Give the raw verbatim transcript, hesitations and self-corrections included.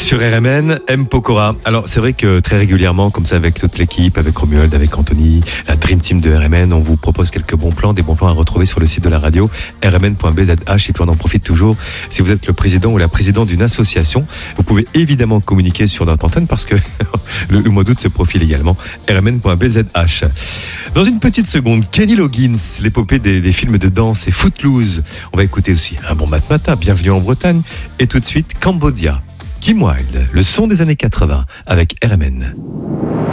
Sur R M N, M. Pokora. Alors, c'est vrai que très régulièrement, comme ça, avec toute l'équipe, avec Romuald, avec Anthony, la Dream Team de R M N, on vous propose quelques bons plans, des bons plans à retrouver sur le site de la radio, r m n point b z h. Et puis, on en profite toujours. Si vous êtes le président ou la présidente d'une association, vous pouvez évidemment communiquer sur notre antenne parce que le, le mois d'août se profile également. r m n point b z h. Dans une petite seconde, Kenny Loggins, l'épopée des, des films de danse et Footloose. On va écouter aussi un bon matmata, bienvenue en Bretagne. Et tout de suite, Cambodia. Kim Wilde, le son des années quatre-vingts avec R M N.